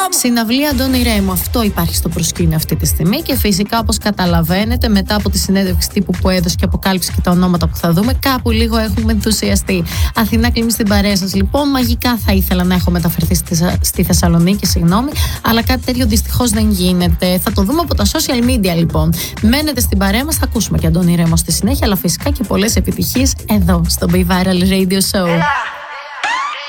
Συναυλία Αντώνη Ρέμου. Αυτό υπάρχει στο προσκήνιο αυτή τη στιγμή. Και φυσικά, όπως καταλαβαίνετε, μετά από τη συνέντευξη τύπου που έδωσε και αποκάλυψε και τα ονόματα που θα δούμε, κάπου λίγο έχουμε ενθουσιαστεί. Αθηνά Κλίμη στην παρέα σας, λοιπόν. Μαγικά θα ήθελα να έχω μεταφερθεί στη Θεσσαλονίκη, συγγνώμη, αλλά κάτι τέτοιο δυστυχώς δεν γίνεται. Θα το δούμε από τα social media, λοιπόν. Μένετε στην παρέα μας, θα ακούσουμε και Αντώνη Ρέμο στη συνέχεια, αλλά φυσικά και πολλές επιτυχίες εδώ στο Be Viral Radio Show.